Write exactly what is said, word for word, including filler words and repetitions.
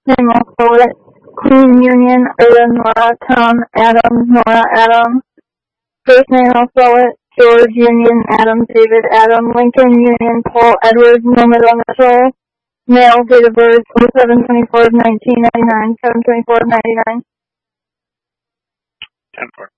name I'll spell it. Queen Union, Ura, Nora, Tom, Adam, Nora, Adam. First name I'll spell it. George Union, Adam, David, Adam, Lincoln Union, Paul, Edward, no middle initial. Male, date of birth, oh seven twenty-four nineteen ninety-nine, seven twenty-four ninety-nine. ten four.